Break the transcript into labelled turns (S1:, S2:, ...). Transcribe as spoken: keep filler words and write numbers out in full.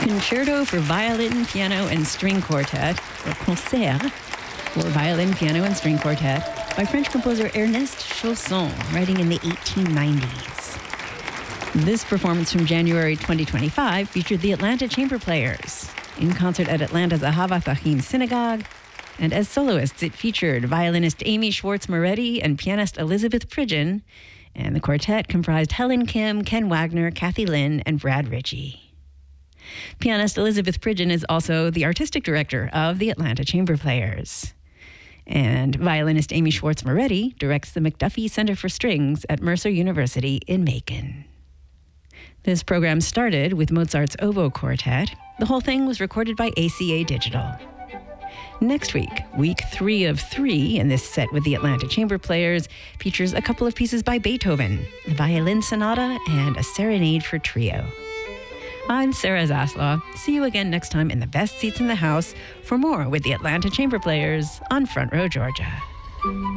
S1: Concerto for Violin, Piano, and String Quartet, or Concert for Violin, Piano, and String Quartet, by French composer Ernest Chausson, writing in the eighteen nineties. This performance from January twenty twenty-five featured the Atlanta Chamber Players in concert at Atlanta's Ahava Thachim Synagogue, and as soloists it featured violinist Amy Schwartz-Moretti and pianist Elizabeth Pridgeon, and the quartet comprised Helen Kim, Ken Wagner, Kathy Lynn, and Brad Ritchie. Pianist Elizabeth Pridgeon is also the artistic director of the Atlanta Chamber Players. And violinist Amy Schwartz-Moretti directs the McDuffie Center for Strings at Mercer University in Macon. This program started with Mozart's Oboe Quartet. The whole thing was recorded by A C A Digital. Next week, week three of three in this set with the Atlanta Chamber Players, features a couple of pieces by Beethoven, a violin sonata and a serenade for trio. I'm Sarah Zaslaw. See you again next time in the best seats in the house for more with the Atlanta Chamber Players on Front Row Georgia.